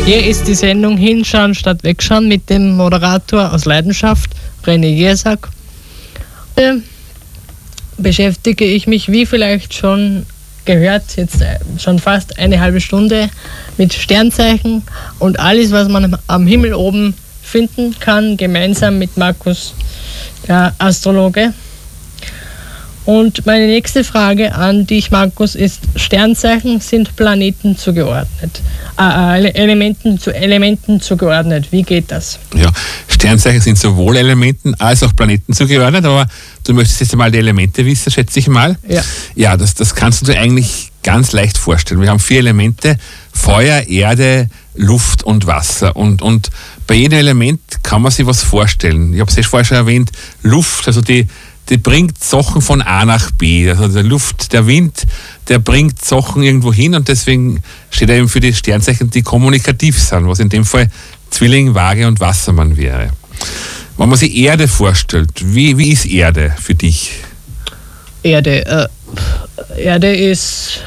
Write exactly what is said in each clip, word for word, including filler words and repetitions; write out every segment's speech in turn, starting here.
Hier ist die Sendung Hinschauen statt Wegschauen mit dem Moderator aus Leidenschaft, René Jesak. Äh, beschäftige ich mich, wie vielleicht schon gehört, jetzt schon fast eine halbe Stunde mit Sternzeichen und alles, was man am Himmel oben finden kann, gemeinsam mit Markus, der Astrologe. Und meine nächste Frage an dich, Markus, ist: Sternzeichen sind Planeten zugeordnet, äh, Elementen zu Elementen zugeordnet. Wie geht das? Ja, Sternzeichen sind sowohl Elementen als auch Planeten zugeordnet, aber du möchtest jetzt mal die Elemente wissen, schätze ich mal. Ja. Ja, das, das kannst du dir eigentlich ganz leicht vorstellen. Wir haben vier Elemente: Feuer, Erde, Luft und Wasser. Und, und bei jedem Element kann man sich was vorstellen. Ich habe es ja vorher schon erwähnt, Luft, also die die bringt Sachen von A nach B. Also der Luft, der Wind, der bringt Sachen irgendwo hin und deswegen steht er eben für die Sternzeichen, die kommunikativ sind, was in dem Fall Zwilling, Waage und Wassermann wäre. Wenn man sich Erde vorstellt, wie, wie ist Erde für dich? Erde, äh, Erde ist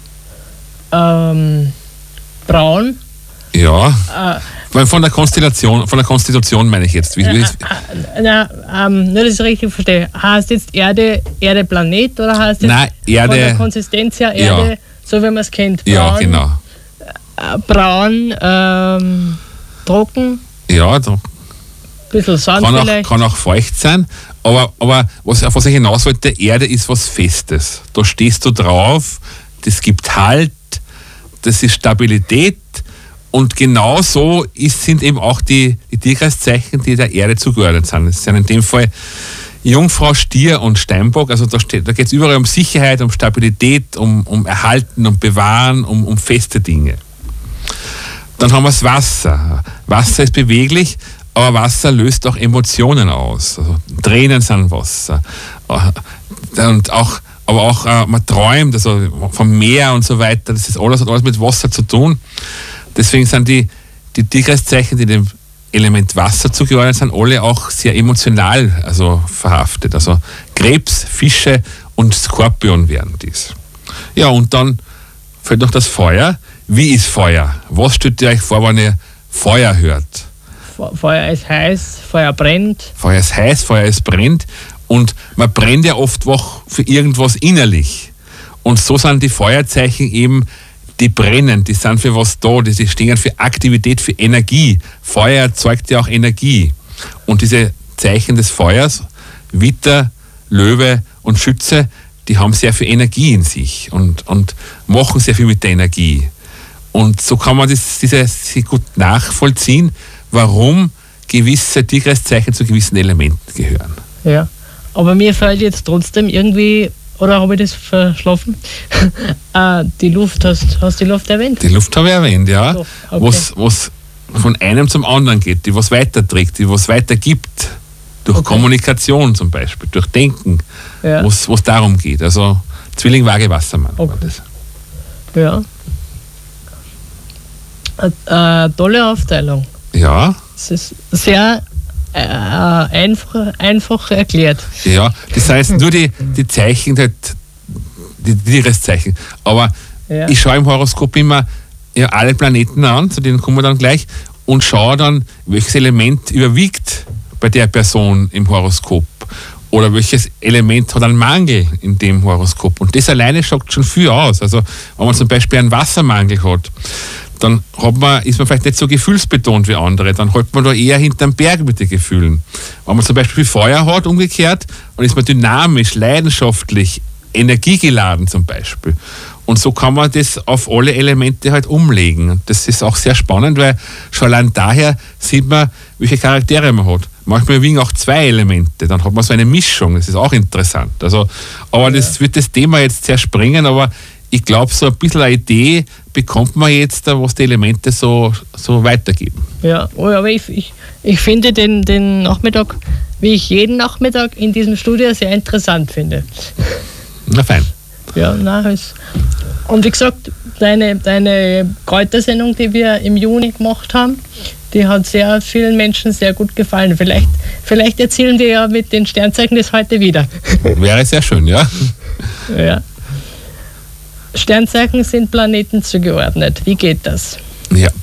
ähm, braun. Ja. Äh, Von der Konstellation, von der Konstitution meine ich jetzt. Wie, wie na, na, ähm, nur, dass ich es richtig verstehe. Heißt jetzt Erde, Erde Planet oder heißt jetzt Nein, Erde, von der Konsistenz her Erde, ja, so wie man es kennt? Braun, ja, genau. Äh, braun, ähm, trocken. Ja, ein bisschen Sand kann vielleicht. Auch, kann auch feucht sein. Aber, aber was, auf was ich hinaus wollte, Erde ist was Festes. Da stehst du drauf, das gibt Halt, das ist Stabilität. Und genau so ist, sind eben auch die, die Tierkreiszeichen, die der Erde zugeordnet sind. Das sind in dem Fall Jungfrau, Stier und Steinbock. Also da, da geht es überall um Sicherheit, um Stabilität, um, um Erhalten, um Bewahren, um, um feste Dinge. Dann haben wir das Wasser. Wasser ist beweglich, aber Wasser löst auch Emotionen aus. Also Tränen sind Wasser. Und auch, aber auch äh, man träumt, also vom Meer und so weiter. Das ist alles, hat alles mit Wasser zu tun. Deswegen sind die, die Tierkreiszeichen, die dem Element Wasser zugeordnet sind, alle auch sehr emotional also verhaftet. Also Krebs, Fische und Skorpion wären dies. Ja, und dann fällt noch das Feuer. Wie ist Feuer? Was stellt ihr euch vor, wenn ihr Feuer hört? Feuer ist heiß, Feuer brennt. Feuer ist heiß, Feuer ist brennt. Und man brennt ja oft auch für irgendwas innerlich. Und so sind die Feuerzeichen eben, die brennen, die sind für was da, die stehen für Aktivität, für Energie. Feuer erzeugt ja auch Energie. Und diese Zeichen des Feuers, Witter, Löwe und Schütze, die haben sehr viel Energie in sich und, und machen sehr viel mit der Energie. Und so kann man das, diese, sehr gut nachvollziehen, warum gewisse Tierkreiszeichen zu gewissen Elementen gehören. Ja, aber mir fällt jetzt trotzdem irgendwie, oder habe ich das verschlafen? äh, die Luft, hast du die Luft erwähnt? Die Luft habe ich erwähnt, ja. Okay. Was, was von einem zum anderen geht, die was weiterträgt, die was weitergibt. Durch okay. Kommunikation zum Beispiel, durch Denken, ja. was es darum geht. Also Zwilling, Waage, Wassermann. Okay. Ja. Eine äh, tolle Aufteilung. Ja. Es ist sehr äh, einfach, einfach erklärt. Ja, das heißt nur die, die Zeichen, die, die Tierkreiszeichen. Aber ja. ich schaue im Horoskop immer ja, alle Planeten an, zu denen kommen wir dann gleich, und schaue dann, welches Element überwiegt bei der Person im Horoskop oder welches Element hat einen Mangel in dem Horoskop. Und das alleine sagt schon viel aus. Also wenn man zum Beispiel einen Wassermangel hat, dann hat man, ist man vielleicht nicht so gefühlsbetont wie andere, dann hält man da eher hinterm Berg mit den Gefühlen. Wenn man zum Beispiel Feuer hat, umgekehrt, dann ist man dynamisch, leidenschaftlich, energiegeladen zum Beispiel. Und so kann man das auf alle Elemente halt umlegen. Und das ist auch sehr spannend, weil schon allein daher sieht man, welche Charaktere man hat. Manchmal wiegen auch zwei Elemente, dann hat man so eine Mischung, das ist auch interessant. Also, aber ja. das wird das Thema jetzt sehr sprengen, aber ich glaube, so ein bisschen eine Idee bekommt man jetzt, was die Elemente so, so weitergeben. Ja, aber ich, ich, ich finde den, den Nachmittag, wie ich jeden Nachmittag in diesem Studio sehr interessant finde. Na fein. Ja, nein, und wie gesagt, deine, deine Kräutersendung, die wir im Juni gemacht haben, die hat sehr vielen Menschen sehr gut gefallen. Vielleicht, vielleicht erzählen wir ja mit den Sternzeichen das heute wieder. Wäre sehr schön, ja. Ja. Sternzeichen sind Planeten zugeordnet. Wie geht das? Ja,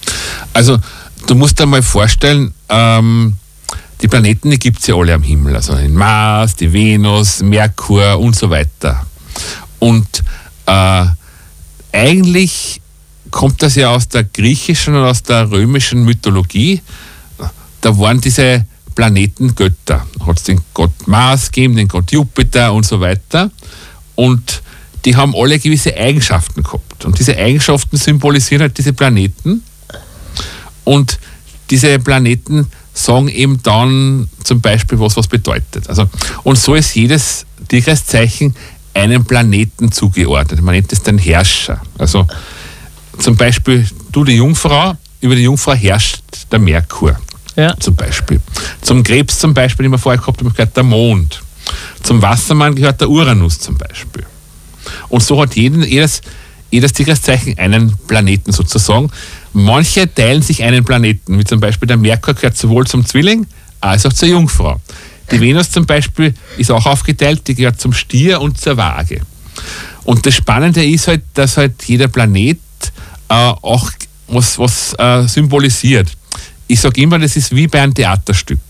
Also du musst dir mal vorstellen, ähm, die Planeten, die gibt es ja alle am Himmel. Also den Mars, die Venus, Merkur und so weiter. Und äh, eigentlich kommt das ja aus der griechischen und aus der römischen Mythologie. Da waren diese Planeten Götter. Da hat es den Gott Mars gegeben, den Gott Jupiter und so weiter. Und die haben alle gewisse Eigenschaften gehabt. Und diese Eigenschaften symbolisieren halt diese Planeten. Und diese Planeten sagen eben dann zum Beispiel, was was bedeutet. Also, und so ist jedes Tierkreiszeichen einem Planeten zugeordnet. Man nennt es den Herrscher. Also zum Beispiel, du die Jungfrau, über die Jungfrau herrscht der Merkur. Ja. Zum Beispiel. Zum Krebs zum Beispiel, den wir vorher gehabt haben, gehört der Mond. Zum Wassermann gehört der Uranus zum Beispiel. Und so hat jeden, jedes, jedes Tierkreiszeichen einen Planeten sozusagen. Manche teilen sich einen Planeten, wie zum Beispiel der Merkur gehört sowohl zum Zwilling als auch zur Jungfrau. Die Venus zum Beispiel ist auch aufgeteilt, die gehört zum Stier und zur Waage. Und das Spannende ist halt, dass halt jeder Planet äh, auch was, was äh, symbolisiert. Ich sage immer, das ist wie bei einem Theaterstück.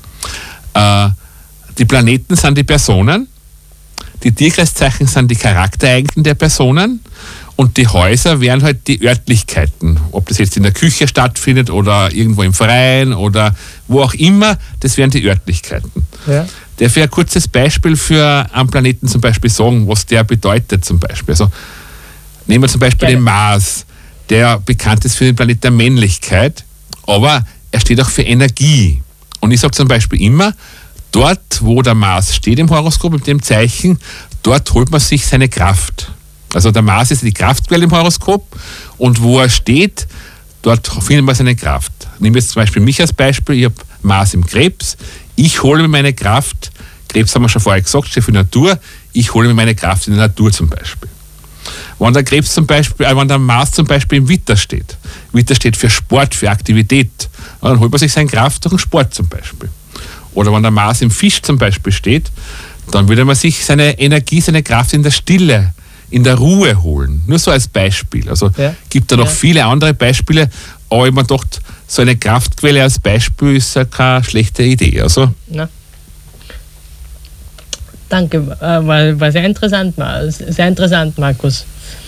Äh, die Planeten sind die Personen, die Tierkreiszeichen sind die Charaktereigenschaften der Personen und die Häuser wären halt die Örtlichkeiten. Ob das jetzt in der Küche stattfindet oder irgendwo im Verein oder wo auch immer, das wären die Örtlichkeiten. Ja. Darf ich ein kurzes Beispiel für einen Planeten zum Beispiel sagen, was der bedeutet zum Beispiel. Also nehmen wir zum Beispiel Gerne. den Mars, der bekannt ist für den Planet der Männlichkeit, aber er steht auch für Energie. Und ich sage zum Beispiel immer, dort, wo der Mars steht im Horoskop, mit dem Zeichen, dort holt man sich seine Kraft. Also der Mars ist die Kraftquelle im Horoskop und wo er steht, dort findet man seine Kraft. Nehmen wir jetzt zum Beispiel mich als Beispiel, ich habe Mars im Krebs, ich hole mir meine Kraft, Krebs haben wir schon vorher gesagt, steht für Natur, ich hole mir meine Kraft in der Natur zum Beispiel. Wenn der Krebs zum Beispiel, äh, wenn der Mars zum Beispiel im Witter steht, Witter steht für Sport, für Aktivität, dann holt man sich seine Kraft durch den Sport zum Beispiel. Oder wenn der Mars im Fisch zum Beispiel steht, dann würde man sich seine Energie, seine Kraft in der Stille, in der Ruhe holen. Nur so als Beispiel. Also ja. gibt da noch ja. viele andere Beispiele, aber ich habe mir gedacht, so eine Kraftquelle als Beispiel ist ja keine schlechte Idee. Also. Ja. Danke, äh, war, war sehr interessant, sehr interessant, Markus.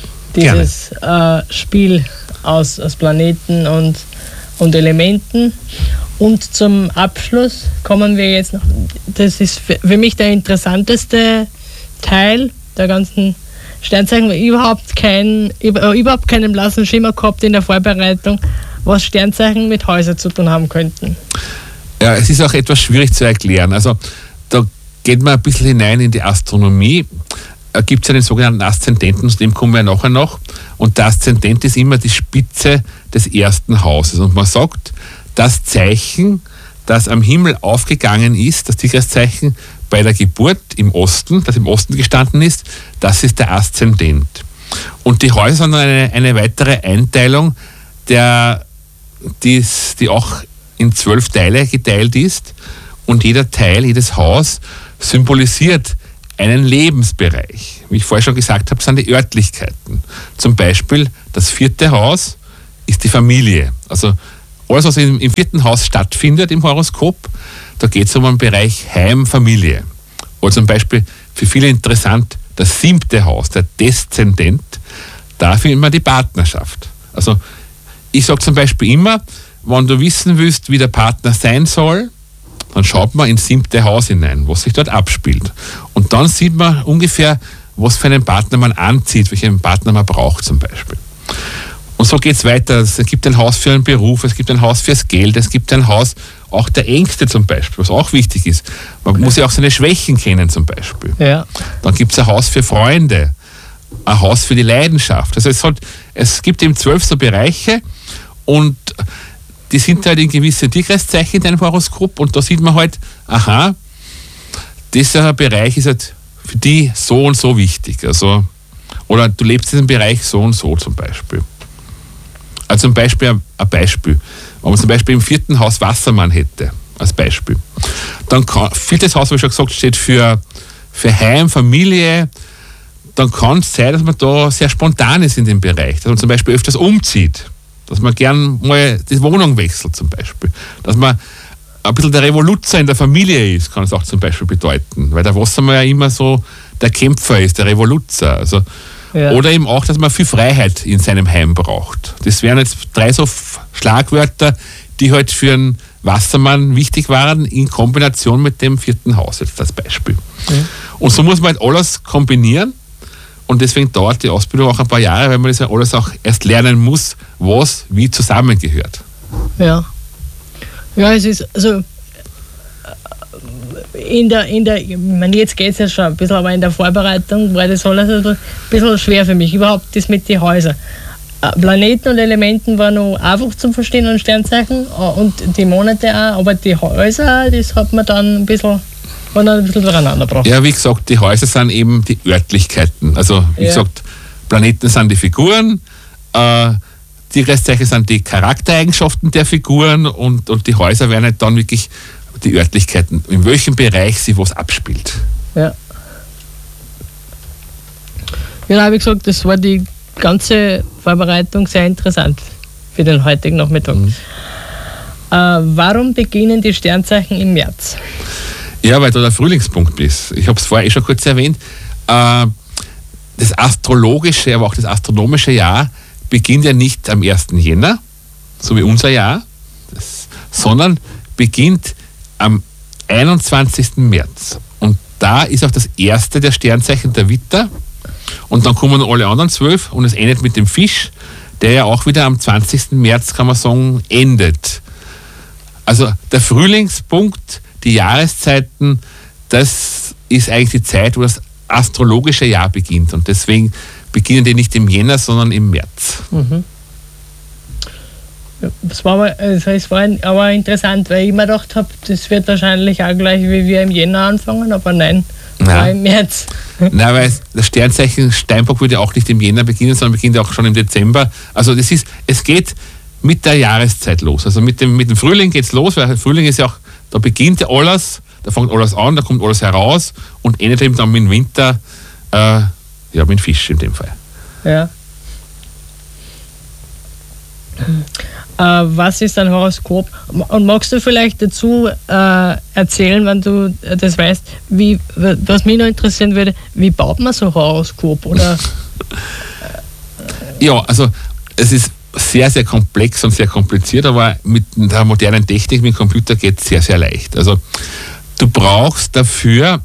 Dieses äh, Spiel aus, aus Planeten und, und Elementen. Und zum Abschluss kommen wir jetzt noch, das ist für, für mich der interessanteste Teil der ganzen Sternzeichen, weil ich überhaupt, kein, überhaupt keinen blassen Schimmer gehabt in der Vorbereitung, was Sternzeichen mit Häusern zu tun haben könnten. Ja, es ist auch etwas schwierig zu erklären. Also da geht man ein bisschen hinein in die Astronomie. Da gibt es ja den sogenannten Aszendenten, zu dem kommen wir nachher noch. Und der Aszendent ist immer die Spitze des ersten Hauses. Und man sagt, das Zeichen, das am Himmel aufgegangen ist, das Tierkreiszeichen bei der Geburt im Osten, das im Osten gestanden ist, das ist der Aszendent. Und die Häuser sind eine, eine weitere Einteilung, der, die, die auch in zwölf Teile geteilt ist. Und jeder Teil, jedes Haus symbolisiert einen Lebensbereich. Wie ich vorher schon gesagt habe, sind die Örtlichkeiten. Zum Beispiel das vierte Haus ist die Familie. Also alles, was im, im vierten Haus stattfindet im Horoskop, da geht es um einen Bereich Heim, Familie. Oder zum Beispiel für viele interessant, das siebte Haus, der Deszendent, da findet man die Partnerschaft. Also ich sage zum Beispiel immer, wenn du wissen willst, wie der Partner sein soll, dann schaut man ins siebte Haus hinein, was sich dort abspielt. Und dann sieht man ungefähr, was für einen Partner man anzieht, welchen Partner man braucht zum Beispiel. Und so geht es weiter. Es gibt ein Haus für einen Beruf, es gibt ein Haus fürs Geld, es gibt ein Haus auch der Ängste zum Beispiel, was auch wichtig ist. Man okay. muss ja auch seine Schwächen kennen zum Beispiel. Ja. Dann gibt es ein Haus für Freunde, ein Haus für die Leidenschaft. Also es, hat, es gibt eben zwölf so Bereiche und die sind halt in gewisse Tierkreiszeichen in deinem Horoskop und da sieht man halt, aha, dieser Bereich ist halt für die so und so wichtig. Also, oder du lebst in diesem Bereich so und so zum Beispiel. Also zum Beispiel ein Beispiel. Wenn man zum Beispiel im vierten Haus Wassermann hätte, als Beispiel, dann kann, viertes Haus, wie ich schon gesagt, steht für, für Heim, Familie, dann kann es sein, dass man da sehr spontan ist in dem Bereich, dass man zum Beispiel öfters umzieht. dass man gern mal die Wohnung wechselt zum Beispiel, dass man ein bisschen der Revoluzer in der Familie ist, kann es auch zum Beispiel bedeuten, weil der Wassermann ja immer so der Kämpfer ist, der Revoluzer. Also, ja. Oder eben auch, dass man viel Freiheit in seinem Heim braucht. Das wären jetzt drei so Schlagwörter, die halt für einen Wassermann wichtig waren, in Kombination mit dem vierten Haus jetzt als Beispiel. Mhm. Und so muss man halt alles kombinieren und deswegen dauert die Ausbildung auch ein paar Jahre, weil man das ja alles auch erst lernen muss, was wie zusammengehört. Ja. Ja, es ist, also in der, in der, ich meine, jetzt geht es ja schon ein bisschen, aber in der Vorbereitung war das alles ein bisschen schwer für mich, überhaupt das mit den Häusern. Planeten und Elementen war noch einfach zum Verstehen und Sternzeichen und die Monate auch, aber die Häuser, das hat man dann ein bisschen, war dann ein bisschen durcheinander gebracht. Ja, wie gesagt, die Häuser sind eben die Örtlichkeiten. Also, wie ja. gesagt, Planeten sind die Figuren, äh, die Restzeichen sind die Charaktereigenschaften der Figuren und, und die Häuser werden halt dann wirklich die Örtlichkeiten, in welchem Bereich sich was abspielt. Ja. Ja, da habe ich gesagt, das war die ganze Vorbereitung sehr interessant für den heutigen Nachmittag. Mhm. Äh, warum beginnen die Sternzeichen im März? Ja, weil da der Frühlingspunkt ist. Ich habe es vorher eh schon kurz erwähnt. Äh, das astrologische, aber auch das astronomische Jahr beginnt ja nicht am ersten Jänner, so wie unser Jahr, das, sondern beginnt am einundzwanzigsten März. Und da ist auch das erste der Sternzeichen der Widder. Und dann kommen alle anderen zwölf und es endet mit dem Fisch, der ja auch wieder am zwanzigsten März, kann man sagen, endet. Also der Frühlingspunkt, die Jahreszeiten, das ist eigentlich die Zeit, wo das astrologische Jahr beginnt. Und deswegen beginnen die nicht im Jänner, sondern im März. Mhm. Ja, das war aber, also es war aber interessant, weil ich mir gedacht habe, das wird wahrscheinlich auch gleich wie wir im Jänner anfangen, aber nein, war im März. Nein, weil das Sternzeichen Steinbock würde auch nicht im Jänner beginnen, sondern beginnt auch schon im Dezember. Also das ist, es geht mit der Jahreszeit los. Also mit dem, mit dem Frühling geht es los, weil Frühling ist ja auch, da beginnt ja alles, da fängt alles an, da kommt alles heraus und endet eben dann mit dem Winter, äh, ja, mit dem Fisch in dem Fall. Ja. Äh, was ist ein Horoskop? Und magst du vielleicht dazu äh, erzählen, wenn du das weißt, wie, was mich noch interessieren würde, wie baut man so ein Horoskop? Oder, äh, ja, also es ist sehr, sehr komplex und sehr kompliziert, aber mit der modernen Technik, mit dem Computer geht es sehr, sehr leicht. Also du brauchst dafür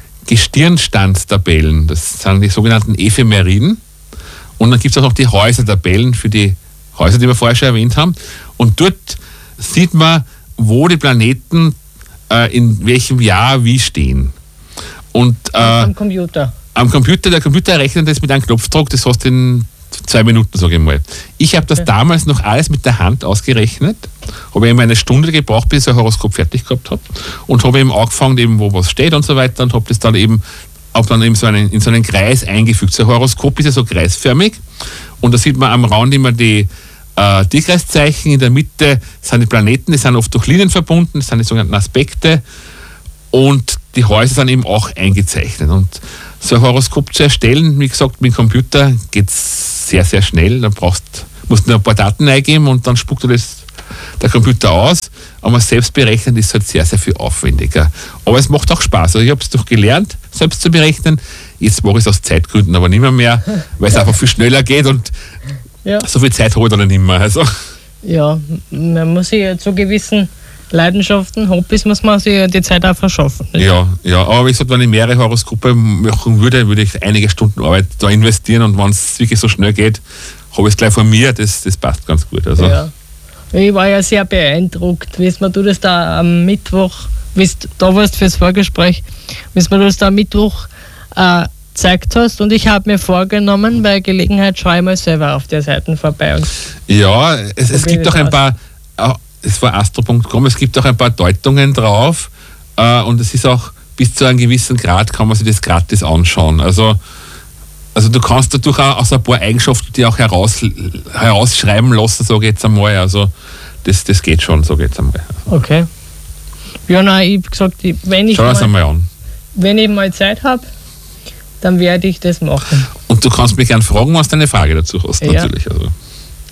Gestirnstandstabellen, das sind die sogenannten Ephemeriden, und dann gibt es auch noch die Häusertabellen für die Häuser, die wir vorher schon erwähnt haben. Und dort sieht man, wo die Planeten äh, in welchem Jahr wie stehen. Und, äh, am Computer? Am Computer. Der Computer rechnet das mit einem Knopfdruck, das hast du in zwei Minuten, sage ich mal. Ich habe das okay. damals noch alles mit der Hand ausgerechnet. Habe eben eine Stunde gebraucht, bis ich ein Horoskop fertig gehabt habe. Und habe eben angefangen, eben, wo was steht und so weiter. Und habe das dann eben, hab dann eben so einen, in so einen Kreis eingefügt. So ein Horoskop ist ja so kreisförmig. Und da sieht man am Rand immer die äh, Tierkreiszeichen. In der Mitte sind die Planeten, die sind oft durch Linien verbunden, das sind die sogenannten Aspekte. Und die Häuser sind eben auch eingezeichnet. Und so ein Horoskop zu erstellen, wie gesagt, mit dem Computer geht es sehr, sehr schnell. Dann brauchst, musst du nur ein paar Daten eingeben und dann spuckt du das der Computer aus. Aber selbst berechnen ist halt sehr, sehr viel aufwendiger. Aber es macht auch Spaß. Also ich habe es doch gelernt, selbst zu berechnen. Jetzt mache ich es aus Zeitgründen aber nicht mehr, mehr weil es einfach viel schneller geht und ja. so viel Zeit habe ich dann nicht mehr. Also. Ja, man muss sich ja zu gewissen Leidenschaften, Hobbys muss man sich die Zeit auch verschaffen. Nicht? Ja, ja, aber wie gesagt, wenn ich mehrere Horoskope machen würde, würde ich einige Stunden Arbeit da investieren und wenn es wirklich so schnell geht, habe ich es gleich von mir, das, das passt ganz gut. Also. Ja. Ich war ja sehr beeindruckt, wie du das da am Mittwoch, wie du da warst fürs Vorgespräch, wie du das da am Mittwoch äh, gezeigt hast, und ich habe mir vorgenommen, bei Gelegenheit schaue ich mal selber auf der Seite vorbei. Und ja, es, es gibt auch ein paar, es war astro punkt com, es gibt auch ein paar Deutungen drauf äh, und es ist auch bis zu einem gewissen Grad kann man sich das gratis anschauen. Also, also du kannst dadurch auch aus ein paar Eigenschaften die auch heraus, herausschreiben lassen, sage ich jetzt einmal. Also das, das geht schon, sage ich jetzt einmal. Okay. Ja, nein, ich habe gesagt, wenn ich, Schau das einmal an. Wenn ich mal Zeit habe, dann werde ich das machen. Und du kannst mich gerne fragen, was deine Frage dazu hast, ja. natürlich. Also.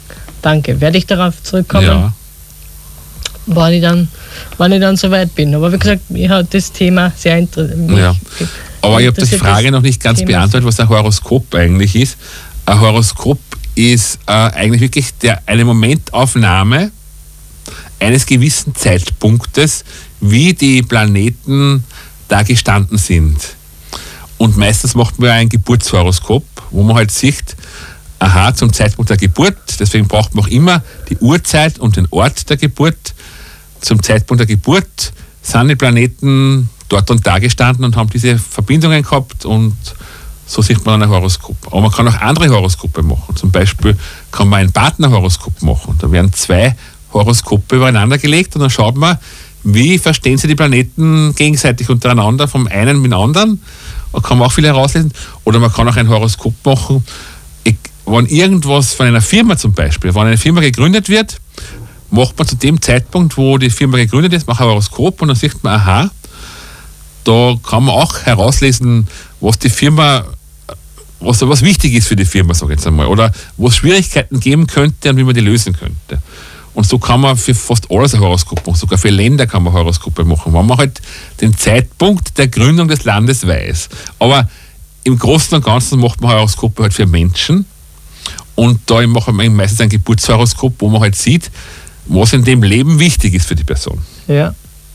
danke. Werde ich darauf zurückkommen, Ja. wann ich dann, wann ich dann soweit bin. Aber wie gesagt, mir hat das Thema sehr interessiert. Ja. Aber ich habe die Frage noch nicht ganz Thema beantwortet, was ein Horoskop eigentlich ist. Ein Horoskop ist äh, eigentlich wirklich der, eine Momentaufnahme eines gewissen Zeitpunktes, wie die Planeten da gestanden sind. Und meistens macht man ein Geburtshoroskop, wo man halt sieht, aha, zum Zeitpunkt der Geburt, deswegen braucht man auch immer die Uhrzeit und den Ort der Geburt. Zum Zeitpunkt der Geburt sind die Planeten dort und da gestanden und haben diese Verbindungen gehabt und so sieht man ein Horoskop. Aber man kann auch andere Horoskope machen. Zum Beispiel kann man ein Partnerhoroskop machen. Da werden zwei Horoskope übereinander gelegt und dann schaut man, wie verstehen sich die Planeten gegenseitig untereinander, vom einen mit dem anderen. Da kann man auch viel herauslesen. Oder man kann auch ein Horoskop machen, ich, wenn irgendwas von einer Firma zum Beispiel, wenn eine Firma gegründet wird, macht man zu dem Zeitpunkt, wo die Firma gegründet ist, macht ein Horoskop und dann sieht man, aha, da kann man auch herauslesen, was die Firma, was, was wichtig ist für die Firma, sage ich jetzt einmal, oder wo es Schwierigkeiten geben könnte und wie man die lösen könnte. Und so kann man für fast alles ein Horoskop machen, sogar für Länder kann man Horoskope machen, wenn man halt den Zeitpunkt der Gründung des Landes weiß. Aber im Großen und Ganzen macht man Horoskope halt für Menschen und da macht man meistens ein Geburtshoroskop, wo man halt sieht, was in dem Leben wichtig ist für die Person. Ja.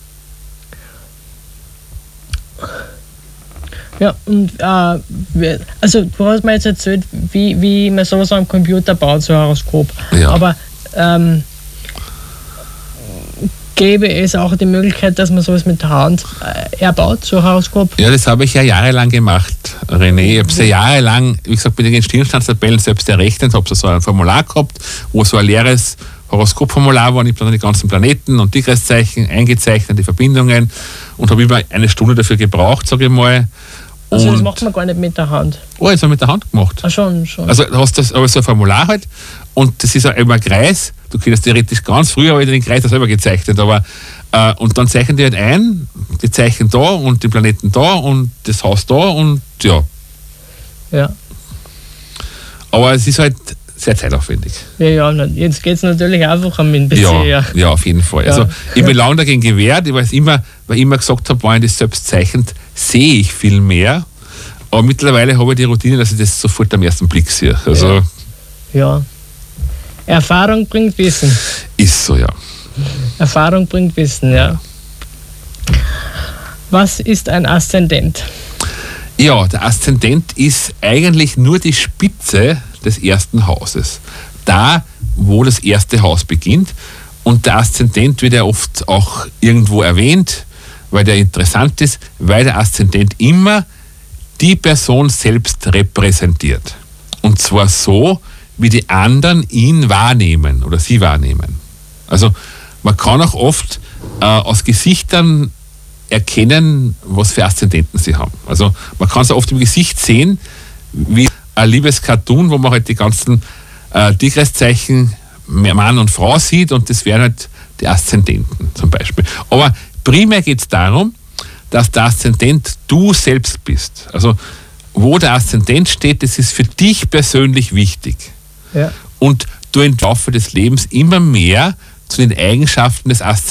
Ja, und äh, wir- also du hast mir jetzt erzählt, wie, wie man sowas am Computer baut, so ein Horoskop. Ja. Aber ähm, gäbe es auch die Möglichkeit, dass man sowas mit der Hand äh, erbaut, so ein Horoskop? Ja, das habe ich ja jahrelang gemacht, René. Ich habe es ja jahrelang, wie gesagt, mit den Entstehungsstandstabellen selbst errechnet, habe so ein Formular gehabt, wo so ein leeres Horoskopformular war, und ich habe dann die ganzen Planeten und Tigriszeichen eingezeichnet, die Verbindungen, und habe über eine Stunde dafür gebraucht, sage ich mal. Also das Und- macht man gar nicht mit der Hand. Oh, das habe ich mit der Hand gemacht. Ah, schon, schon. Also du hast das aber so ein Formular halt und das ist ja immer ein Kreis. Du könntest theoretisch ganz früher habe ich den Kreis selber gezeichnet, aber äh, und dann zeichnen die halt ein, die Zeichen da und die Planeten da und das Haus da und ja. ja. Aber es ist halt sehr zeitaufwendig. Ja, ja, na, jetzt geht es natürlich einfacher mit dem P C. Ja, Ja. ja, auf jeden Fall. Ja. Also ich bin lange dagegen gewehrt, weil ich immer, weil ich immer gesagt habe, wenn ich das selbst zeichnet, sehe ich viel mehr. Aber mittlerweile habe ich die Routine, dass ich das sofort am ersten Blick sehe. Also Ja. ja. Erfahrung bringt Wissen. ist so, ja. Erfahrung bringt Wissen, ja. Was ist ein Aszendent? Ja, der Aszendent ist eigentlich nur die Spitze des ersten Hauses. Da, wo das erste Haus beginnt. Und der Aszendent wird ja oft auch irgendwo erwähnt, weil der interessant ist, weil der Aszendent immer die Person selbst repräsentiert. Und zwar so, wie die anderen ihn wahrnehmen oder sie wahrnehmen. Also man kann auch oft äh, aus Gesichtern erkennen, was für Aszendenten sie haben. Also man kann es oft im Gesicht sehen, wie ein liebes Cartoon, wo man halt die ganzen äh, Tigriszeichen Mann und Frau sieht, und das wären halt die Aszendenten zum Beispiel. Aber primär geht es darum, dass der Aszendent du selbst bist. Also wo der Aszendent steht, das ist für dich persönlich wichtig. Ja. Und du im Laufe des Lebens immer mehr zu den Eigenschaften des Aszendenten